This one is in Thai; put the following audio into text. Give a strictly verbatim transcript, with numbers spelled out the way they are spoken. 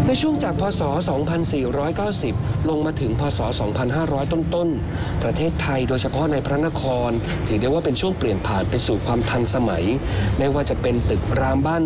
ในช่วงจากพศ สองพันสี่ร้อยเก้าสิบ ลงมาถึงพศ สองพันห้าร้อย ต้นๆ ประเทศไทยโดยเฉพาะในพระนครถือได้ว่าเป็นช่วงเปลี่ยนผ่านไปสู่ความทันสมัยไม่ว่าจะเป็นตึกรามบ้าน